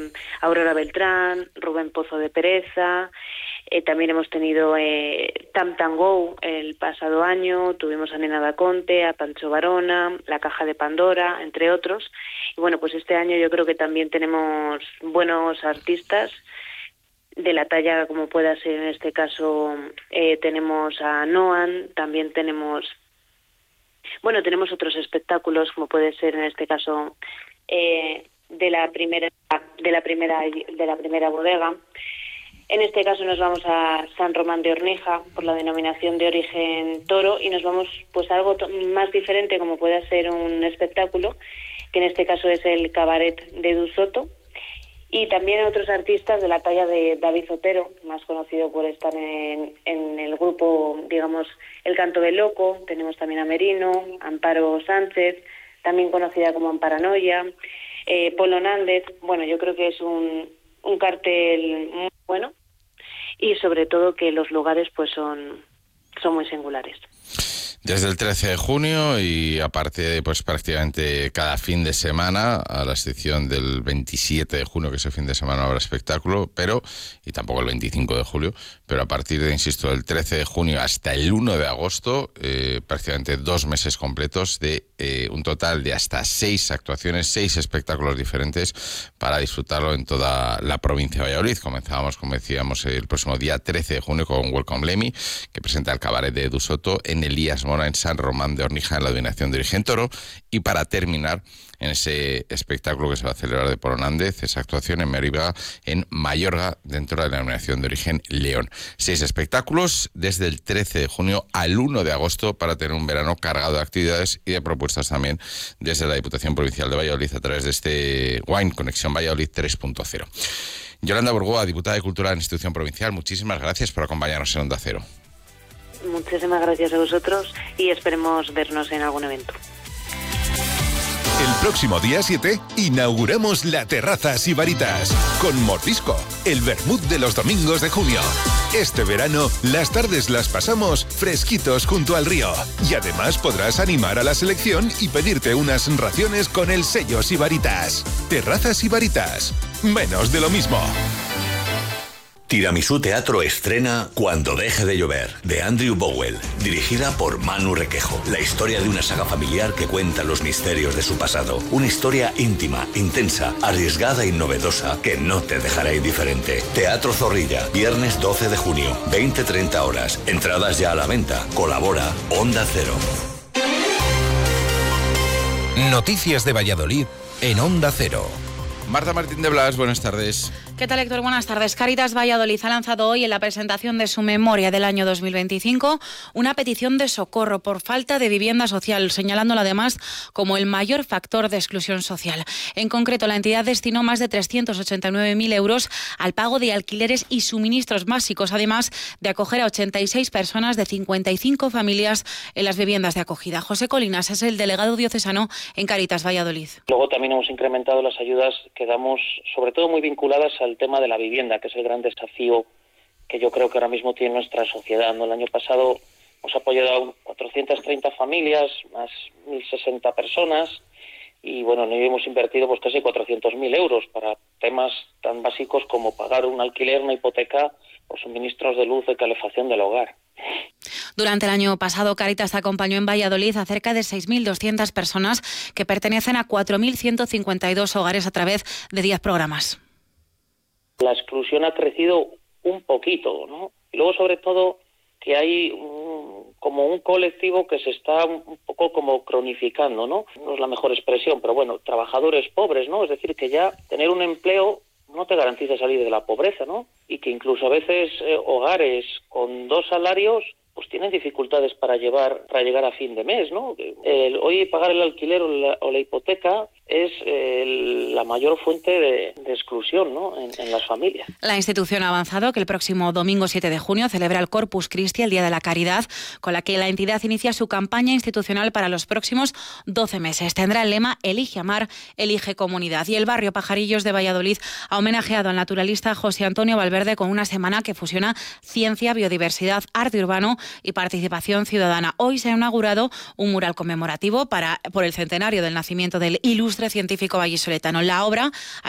Aurora Beltrán, Rubén Pozo de Pereza. También hemos tenido Tam Tam Go el pasado año, tuvimos a Nena da Conte, a Pancho Varona, La Caja de Pandora, entre otros. Y bueno, pues este año yo creo que también tenemos buenos artistas de la talla como pueda ser en este caso. Tenemos a Noan, también tenemos otros espectáculos como puede ser en este caso de la primera bodega. En este caso nos vamos a San Román de Ornija por la denominación de origen toro y nos vamos pues a algo más diferente como pueda ser un espectáculo, que en este caso es el cabaret de Edu Soto. Y también otros artistas de la talla de David Otero, más conocido por estar en el grupo, digamos, El Canto del Loco. Tenemos también a Merino, Amparo Sánchez, también conocida como Amparanoia, Polo Nández. Bueno, yo creo que es un cartel muy bueno y sobre todo que los lugares pues son muy singulares. Desde el 13 de junio y aparte pues prácticamente cada fin de semana, a la excepción del 27 de junio, que ese fin de semana no habrá espectáculo, y tampoco el 25 de julio, pero a partir de, insisto, del 13 de junio hasta el 1 de agosto, prácticamente 2 meses completos de un total de hasta 6 actuaciones, 6 espectáculos diferentes para disfrutarlo en toda la provincia de Valladolid. Comenzábamos, como decíamos, el próximo día 13 de junio con Welcome Lemmy, que presenta el cabaret de Edu Soto en Elías Mora, en San Román de Ornija, en la denominación de origen toro, y para terminar en ese espectáculo que se va a celebrar de Polo Nández, esa actuación en Mérida, en Mayorga, dentro de la denominación de origen León. 6 espectáculos desde el 13 de junio al 1 de agosto para tener un verano cargado de actividades y de propuestas también desde la Diputación Provincial de Valladolid a través de este Wine Conexión Valladolid 3.0. Yolanda Burgoa, diputada de Cultura de la Institución Provincial, muchísimas gracias por acompañarnos en Onda Cero. Muchísimas gracias a vosotros y esperemos vernos en algún evento. El próximo día 7 inauguramos la Terraza Sibaritas con Mordisco, el vermut de los domingos de junio. Este verano las tardes las pasamos fresquitos junto al río y además podrás animar a la selección y pedirte unas raciones con el sello Sibaritas. Terraza Sibaritas, menos de lo mismo. Tiramisú Teatro estrena Cuando deje de llover, de Andrew Bowell, dirigida por Manu Requejo. La historia de una saga familiar que cuenta los misterios de su pasado. Una historia íntima, intensa, arriesgada y novedosa que no te dejará indiferente. Teatro Zorrilla, viernes 12 de junio, 20:30 horas. Entradas ya a la venta. Colabora Onda Cero. Noticias de Valladolid en Onda Cero. Marta Martín de Blas, buenas tardes. ¿Qué tal, Héctor? Buenas tardes. Cáritas Valladolid ha lanzado hoy en la presentación de su memoria del año 2025 una petición de socorro por falta de vivienda social, señalándola además como el mayor factor de exclusión social. En concreto, la entidad destinó más de 389.000 euros al pago de alquileres y suministros básicos, además de acoger a 86 personas de 55 familias en las viviendas de acogida. José Colinas es el delegado diocesano en Cáritas Valladolid. Luego también hemos incrementado las ayudas que damos, sobre todo muy vinculadas al tema de la vivienda, que es el gran desafío que yo creo que ahora mismo tiene nuestra sociedad, ¿no? El año pasado hemos apoyado a 430 familias, más 1.060 personas, y bueno, no hemos invertido pues casi 400.000 euros para temas tan básicos como pagar un alquiler, una hipoteca o suministros de luz, de calefacción del hogar. Durante el año pasado, Cáritas acompañó en Valladolid a cerca de 6.200 personas que pertenecen a 4.152 hogares a través de 10 programas. La exclusión ha crecido un poquito, ¿no? Y luego, sobre todo, que hay como un colectivo que se está un poco como cronificando, ¿no? No es la mejor expresión, pero bueno, trabajadores pobres, ¿no? Es decir, que ya tener un empleo no te garantiza salir de la pobreza, ¿no? Y que incluso a veces hogares con 2 salarios pues tienen dificultades para llegar a fin de mes, ¿no? Hoy pagar el alquiler o la hipoteca es la mayor fuente de exclusión, ¿no? en las familias. La institución ha avanzado que el próximo domingo 7 de junio celebra el Corpus Christi, el Día de la Caridad, con la que la entidad inicia su campaña institucional para los próximos 12 meses. Tendrá el lema Elige Amar, Elige Comunidad. Y el barrio Pajarillos de Valladolid ha homenajeado al naturalista José Antonio Valverde con una semana que fusiona ciencia, biodiversidad, arte urbano y participación ciudadana. Hoy se ha inaugurado un mural conmemorativo por el centenario del nacimiento del ilustre científico vallisoletano. La obra